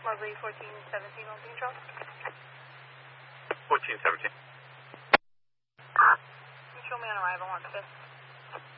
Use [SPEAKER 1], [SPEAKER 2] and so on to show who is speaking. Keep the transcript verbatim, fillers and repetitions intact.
[SPEAKER 1] Marbury fourteen seventeen on control.
[SPEAKER 2] fourteen seventeen.
[SPEAKER 1] Control me on arrival on fifth.